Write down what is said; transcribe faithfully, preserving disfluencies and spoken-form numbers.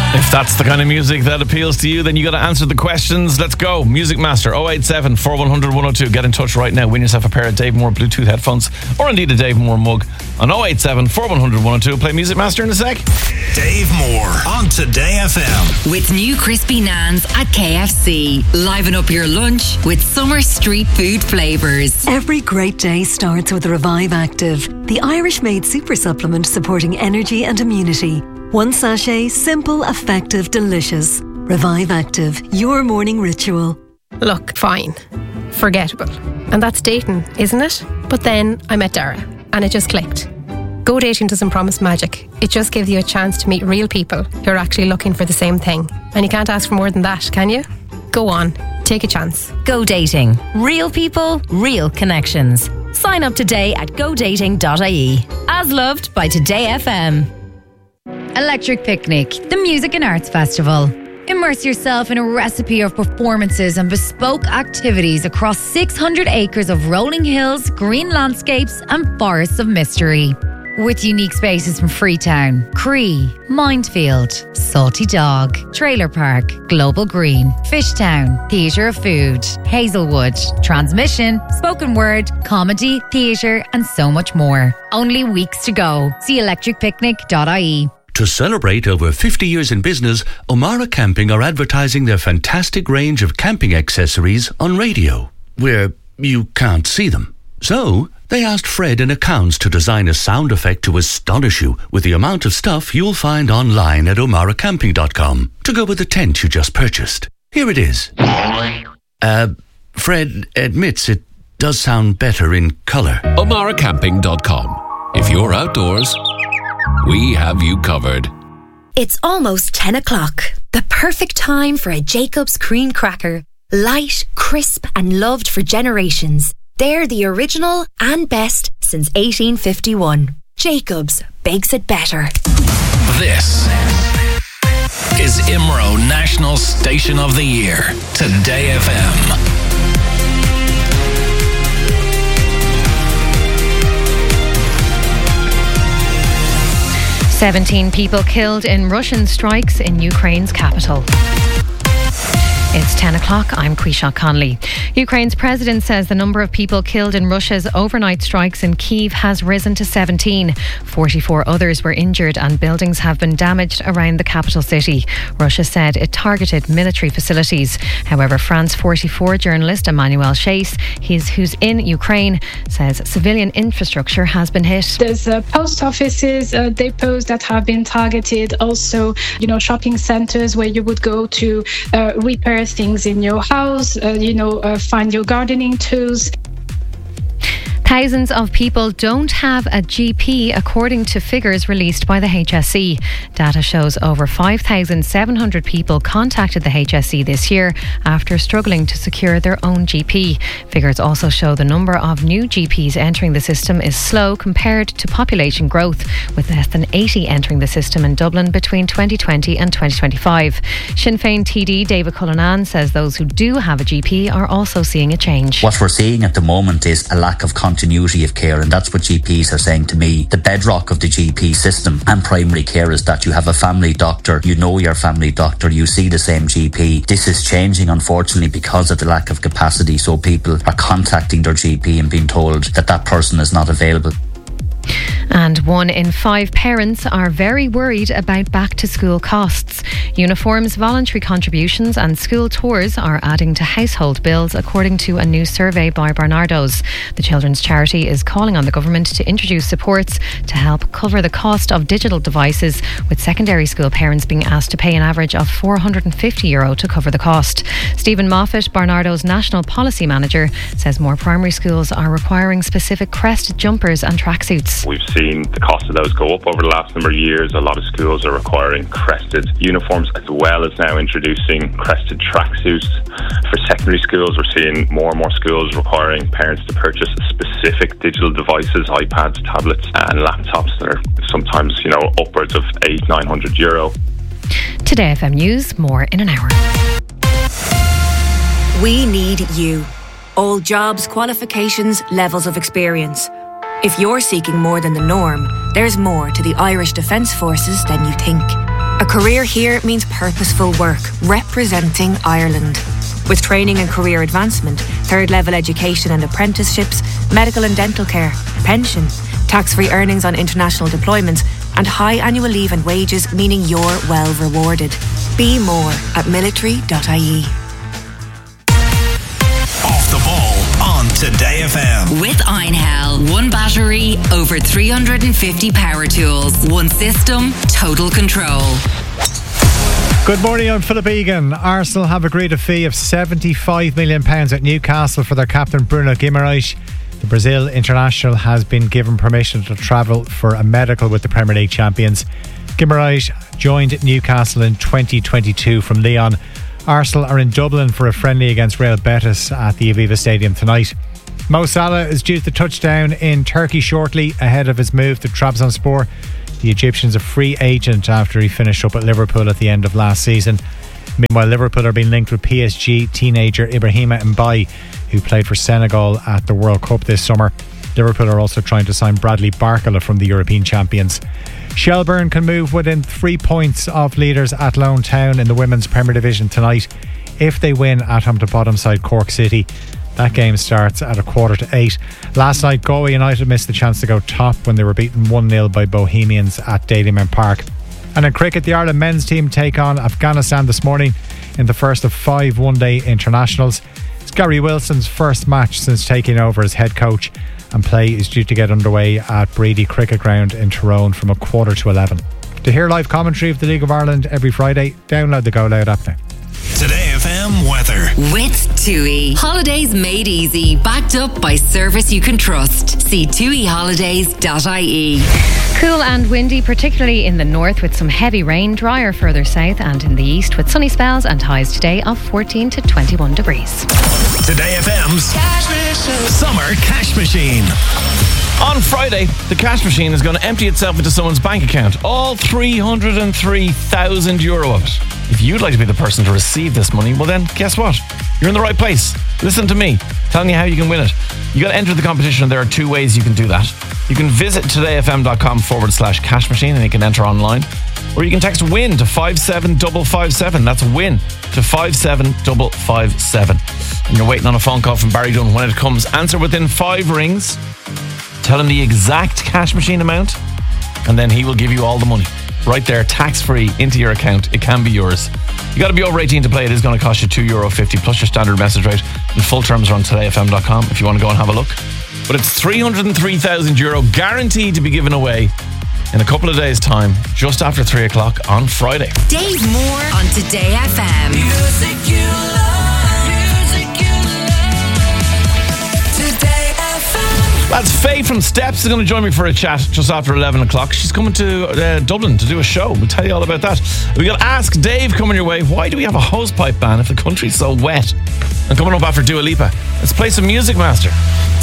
If that's the kind of music that appeals to you, then you got to answer the questions. Let's go. Music Master, oh eight seven, four one zero zero, one oh two. Get in touch right now. Win yourself a pair of Dave Moore Bluetooth headphones, or indeed a Dave Moore mug on oh eight seven, four one zero zero, one oh two. Play Music Master in a sec. Dave Moore on Today F M. With new crispy naans at K F C. Liven up your lunch with summer street food flavours. Every great day starts with Revive Active, the Irish-made super supplement supporting energy and immunity. One sachet, simple, effective, delicious. Revive Active, your morning ritual. Look, fine. Forgettable. And that's dating, isn't it? But then I met Dara, and it just clicked. Go dating doesn't promise magic. It just gives you a chance to meet real people who are actually looking for the same thing. And you can't ask for more than that, can you? Go on, take a chance. Go dating. Real people, real connections. Sign up today at go dating dot I E. As loved by Today F M. Electric Picnic, the Music and Arts Festival. Immerse yourself in a recipe of performances and bespoke activities across six hundred acres of rolling hills, green landscapes and forests of mystery. With unique spaces from Freetown, Cree, Mindfield, Salty Dog, Trailer Park, Global Green, Fishtown, Theatre of Food, Hazelwood, Transmission, Spoken Word, Comedy, Theatre and so much more. Only weeks to go. See electric picnic dot I E. To celebrate over fifty years in business, O'Mara Camping are advertising their fantastic range of camping accessories on radio, where you can't see them. So, they asked Fred in accounts to design a sound effect to astonish you with the amount of stuff you'll find online at omara camping dot com to go with the tent you just purchased. Here it is. Uh, Fred admits it does sound better in colour. omara camping dot com. If you're outdoors, we have you covered. It's almost ten o'clock. The perfect time for a Jacob's cream cracker. Light, crisp and loved for generations. They're the original and best since eighteen fifty-one. Jacob's bakes it better. This is I M R O National Station of the Year. Today F M. seventeen people killed in Russian strikes in Ukraine's capital. It's ten o'clock. I'm Quisha Conley. Ukraine's president says the number of people killed in Russia's overnight strikes in Kyiv has risen to seventeen. forty-four others were injured and buildings have been damaged around the capital city. Russia said it targeted military facilities. However, France forty-four journalist Emmanuel Chase, who's in Ukraine, says civilian infrastructure has been hit. There's uh, post offices, uh, depots that have been targeted. Also, you know, shopping centres where you would go to uh, repair things in your house, uh, you know, uh, find your gardening tools. Thousands of people don't have a G P according to figures released by the H S E. Data shows over five thousand seven hundred people contacted the H S E this year after struggling to secure their own G P. Figures also show the number of new G Ps entering the system is slow compared to population growth, with less than eighty entering the system in Dublin between twenty twenty and twenty twenty-five. Sinn Féin T D David Cullinan says those who do have a G P are also seeing a change. What we're seeing at the moment is a lack of continuity continuity of care, and that's what G Ps are saying to me. The bedrock of the G P system and primary care is that you have a family doctor, you know your family doctor, you see the same G P. This is changing, unfortunately, because of the lack of capacity, so people are contacting their G P and being told that that person is not available. And one in five parents are very worried about back-to-school costs. Uniforms, voluntary contributions and school tours are adding to household bills, according to a new survey by Barnardo's. The children's charity is calling on the government to introduce supports to help cover the cost of digital devices, with secondary school parents being asked to pay an average of four hundred fifty euro to cover the cost. Stephen Moffat, Barnardo's National Policy Manager, says more primary schools are requiring specific crest jumpers and tracksuits. We've seen the cost of those go up over the last number of years. A lot of schools are requiring crested uniforms, as well as now introducing crested tracksuits. For secondary schools, we're seeing more and more schools requiring parents to purchase specific digital devices, iPads, tablets and laptops that are sometimes, you know, upwards of eight, nine hundred euro. Today F M News, more in an hour. We need you. All jobs, qualifications, levels of experience. If you're seeking more than the norm, there's more to the Irish Defence Forces than you think. A career here means purposeful work, representing Ireland. With training and career advancement, third level education and apprenticeships, medical and dental care, pension, tax-free earnings on international deployments, and high annual leave and wages, meaning you're well rewarded. Be more at military dot I E. Off the ball on Today F M. With Einhell, one battery, over three hundred fifty power tools, one system, total control. Good morning, I'm Philip Egan. Arsenal have agreed a fee of seventy-five million pounds at Newcastle for their captain Bruno Guimaraes. The Brazil international has been given permission to travel for a medical with the Premier League champions. Guimaraes joined Newcastle in twenty twenty-two from Lyon. Arsenal are in Dublin for a friendly against Real Betis at the Aviva Stadium tonight. Mo Salah is due to touchdown in Turkey shortly ahead of his move to Trabzonspor. The Egyptian's a free agent after he finished up at Liverpool at the end of last season. Meanwhile, Liverpool are being linked with P S G teenager Ibrahima Mbaye, who played for Senegal at the World Cup this summer. Liverpool are also trying to sign Bradley Barcola from the European champions. Shelbourne can move within three points of leaders Athlone Town in the Women's Premier Division tonight if they win at home to bottom side Cork City. That game starts at a quarter to eight. Last night, Galway United missed the chance to go top when they were beaten one nil by Bohemians at Dalymount Park. And in cricket, the Ireland men's team take on Afghanistan this morning in the first of five one-day internationals. It's Gary Wilson's first match since taking over as head coach, and play is due to get underway at Brady Cricket Ground in Tyrone from a quarter to eleven. To hear live commentary of the League of Ireland every Friday, download the Go Loud app now. Today F M weather. With TUI. Holidays made easy, backed up by service you can trust. See tui holidays dot I E. Cool and windy, particularly in the north with some heavy rain, drier further south, and in the east with sunny spells and highs today of fourteen to twenty-one degrees. Today F M's Summer Cash Machine. On Friday, the cash machine is going to empty itself into someone's bank account. All three hundred three thousand euro of it. If you'd like to be the person to receive this money, well then, guess what? You're in the right place. Listen to me, telling you how you can win it. You got to enter the competition, and there are two ways you can do that. You can visit todayfm.com forward slash cash machine, and you can enter online. Or you can text WIN to five seven five five seven. That's WIN to five seven five five seven. And you're waiting on a phone call from Barry Dunn. When it comes, answer within five rings. Tell him the exact cash machine amount, and then he will give you all the money. Right there, tax-free, into your account. It can be yours. You got to be over eighteen to play. It is going to cost you two euro fifty plus your standard message rate. And full terms are on today f m dot com if you want to go and have a look. But it's three hundred three thousand euro guaranteed to be given away in a couple of days' time, just after three o'clock on Friday. Dave Moore on Today F M. Music you love, music you love. Today F M. Lads, Faye from Steps is going to join me for a chat just after eleven o'clock. She's coming to uh, Dublin to do a show. We'll tell you all about that. We got Ask Dave coming your way. Why do we have a hosepipe ban if the country's so wet? And coming up after Dua Lipa, let's play some Music Master.